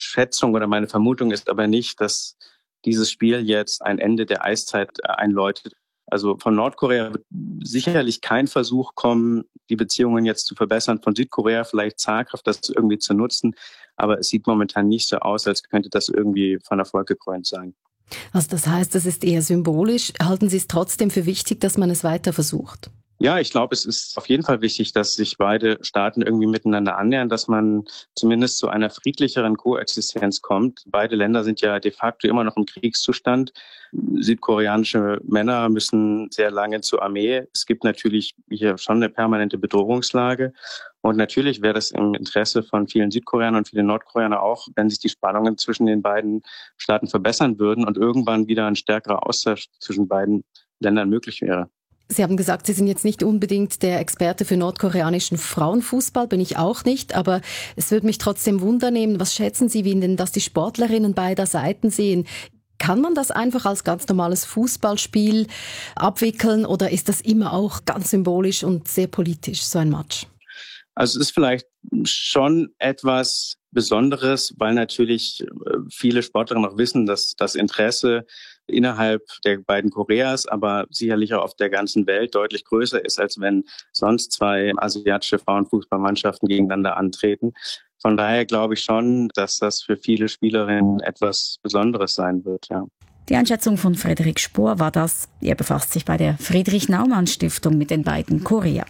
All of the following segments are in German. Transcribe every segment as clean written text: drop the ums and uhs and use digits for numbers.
Schätzung oder meine Vermutung ist aber nicht, dass dieses Spiel jetzt ein Ende der Eiszeit einläutet. Also von Nordkorea wird sicherlich kein Versuch kommen, die Beziehungen jetzt zu verbessern. Von Südkorea vielleicht zaghaft das irgendwie zu nutzen. Aber es sieht momentan nicht so aus, als könnte das irgendwie von Erfolg gekrönt sein. Also das heißt, das ist eher symbolisch. Halten Sie es trotzdem für wichtig, dass man es weiter versucht? Ja, ich glaube, es ist auf jeden Fall wichtig, dass sich beide Staaten irgendwie miteinander annähern, dass man zumindest zu einer friedlicheren Koexistenz kommt. Beide Länder sind ja de facto immer noch im Kriegszustand. Südkoreanische Männer müssen sehr lange zur Armee. Es gibt natürlich hier schon eine permanente Bedrohungslage. Und natürlich wäre das im Interesse von vielen Südkoreanern und vielen Nordkoreanern auch, wenn sich die Spannungen zwischen den beiden Staaten verbessern würden und irgendwann wieder ein stärkerer Austausch zwischen beiden Ländern möglich wäre. Sie haben gesagt, Sie sind jetzt nicht unbedingt der Experte für nordkoreanischen Frauenfußball, bin ich auch nicht, aber es würde mich trotzdem wundernehmen, was schätzen Sie, wie denn das die Sportlerinnen beider Seiten sehen? Kann man das einfach als ganz normales Fußballspiel abwickeln oder ist das immer auch ganz symbolisch und sehr politisch, so ein Match? Also es ist vielleicht schon etwas Besonderes, weil natürlich viele Sportlerinnen auch wissen, dass das Interesse innerhalb der beiden Koreas, aber sicherlich auch auf der ganzen Welt deutlich größer ist, als wenn sonst zwei asiatische Frauenfußballmannschaften gegeneinander antreten. Von daher glaube ich schon, dass das für viele Spielerinnen etwas Besonderes sein wird, ja. Die Einschätzung von Frederik Spohr war das. Er befasst sich bei der Friedrich-Naumann-Stiftung mit den beiden Korea.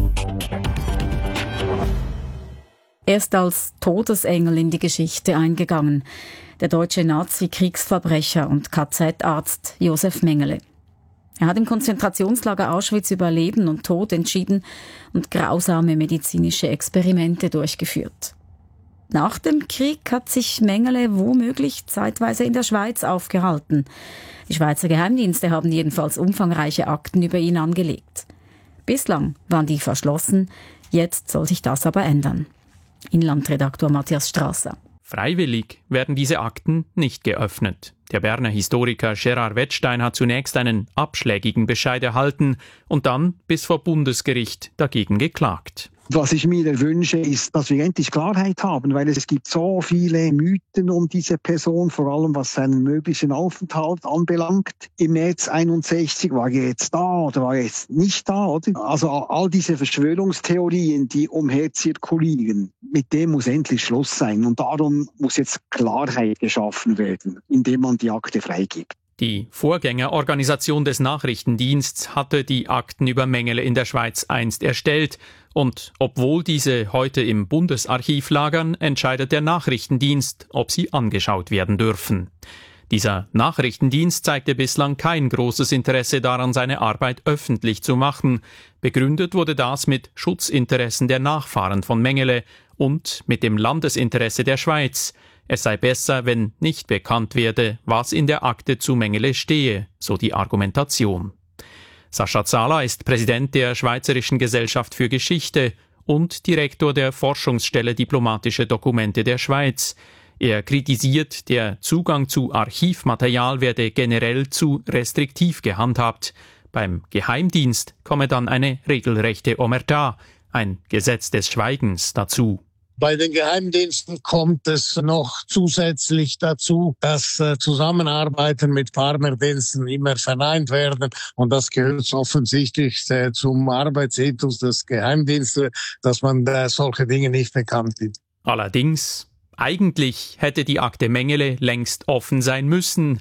Er ist als Todesengel in die Geschichte eingegangen. Der deutsche Nazi-Kriegsverbrecher und KZ-Arzt Josef Mengele. Er hat im Konzentrationslager Auschwitz über Leben und Tod entschieden und grausame medizinische Experimente durchgeführt. Nach dem Krieg hat sich Mengele womöglich zeitweise in der Schweiz aufgehalten. Die Schweizer Geheimdienste haben jedenfalls umfangreiche Akten über ihn angelegt. Bislang waren die verschlossen, jetzt soll sich das aber ändern. Inlandredaktor Matthias Strasser. Freiwillig werden diese Akten nicht geöffnet. Der Berner Historiker Gerard Wettstein hat zunächst einen abschlägigen Bescheid erhalten und dann bis vor Bundesgericht dagegen geklagt. Was ich mir wünsche, ist, dass wir endlich Klarheit haben, weil es gibt so viele Mythen um diese Person, vor allem was seinen möglichen Aufenthalt anbelangt. Im März 61 war er jetzt da oder war er jetzt nicht da, oder? Also all diese Verschwörungstheorien, die umherzirkulieren, mit dem muss endlich Schluss sein. Und darum muss jetzt Klarheit geschaffen werden, indem man die Akte freigibt. Die Vorgängerorganisation des Nachrichtendiensts hatte die Akten über Mengele in der Schweiz einst erstellt. Und obwohl diese heute im Bundesarchiv lagern, entscheidet der Nachrichtendienst, ob sie angeschaut werden dürfen. Dieser Nachrichtendienst zeigte bislang kein großes Interesse daran, seine Arbeit öffentlich zu machen. Begründet wurde das mit Schutzinteressen der Nachfahren von Mengele und mit dem Landesinteresse der Schweiz. Es sei besser, wenn nicht bekannt werde, was in der Akte zu Mengele stehe, so die Argumentation. Sascha Zahler ist Präsident der Schweizerischen Gesellschaft für Geschichte und Direktor der Forschungsstelle Diplomatische Dokumente der Schweiz. Er kritisiert, der Zugang zu Archivmaterial werde generell zu restriktiv gehandhabt. Beim Geheimdienst komme dann eine regelrechte Omerta, ein Gesetz des Schweigens, dazu. Bei den Geheimdiensten kommt es noch zusätzlich dazu, dass Zusammenarbeiten mit Partnerdiensten immer verneint werden. Und das gehört offensichtlich zum Arbeitsethos des Geheimdienstes, dass man solche Dinge nicht bekannt gibt. Allerdings, eigentlich hätte die Akte Mengele längst offen sein müssen.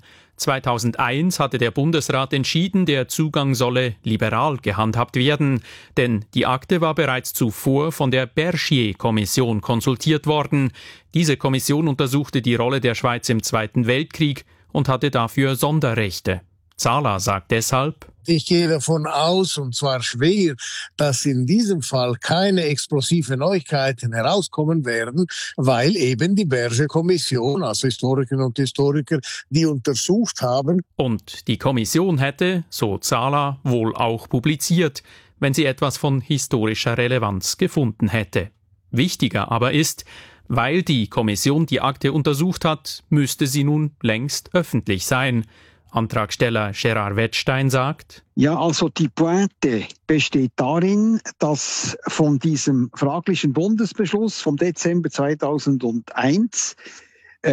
2001 hatte der Bundesrat entschieden, der Zugang solle liberal gehandhabt werden, denn die Akte war bereits zuvor von der Bergier-Kommission konsultiert worden. Diese Kommission untersuchte die Rolle der Schweiz im Zweiten Weltkrieg und hatte dafür Sonderrechte. Zahler sagt deshalb: Ich gehe davon aus, und zwar schwer, dass in diesem Fall keine explosive Neuigkeiten herauskommen werden, weil eben die Bergier-Kommission, also Historikerinnen und Historiker, die untersucht haben. Und die Kommission hätte, so Zahler, wohl auch publiziert, wenn sie etwas von historischer Relevanz gefunden hätte. Wichtiger aber ist, weil die Kommission die Akte untersucht hat, müsste sie nun längst öffentlich sein. Antragsteller Gerard Wettstein sagt: Ja, also die Pointe besteht darin, dass von diesem fraglichen Bundesbeschluss vom Dezember 2001